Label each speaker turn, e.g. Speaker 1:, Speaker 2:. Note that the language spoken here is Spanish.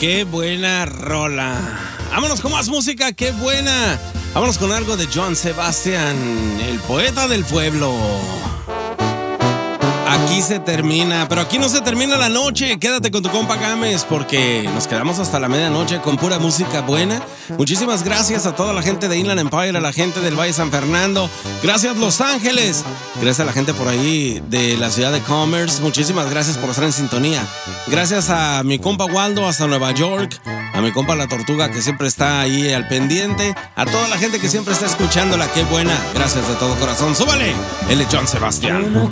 Speaker 1: qué buena rola. Vámonos con más música, qué buena. Vámonos con algo de Joan Sebastián, el poeta del pueblo. Aquí se termina, pero aquí no se termina la noche. Quédate con tu compa Gámez porque nos quedamos hasta la medianoche con pura música buena. Muchísimas gracias a toda la gente de Inland Empire, a la gente del Valle San Fernando. Gracias Los Ángeles. Gracias a la gente por ahí de la ciudad de Commerce. Muchísimas gracias por estar en sintonía. Gracias a mi compa Waldo hasta Nueva York. A mi compa La Tortuga que siempre está ahí al pendiente. A toda la gente que siempre está escuchándola. Qué buena. Gracias de todo corazón. Súbale. Él es Joan Sebastián.